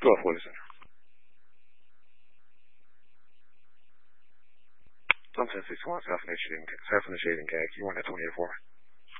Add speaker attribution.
Speaker 1: Go with Losing. Sometimes it's one self-initiating gag. You want a 20 to 4.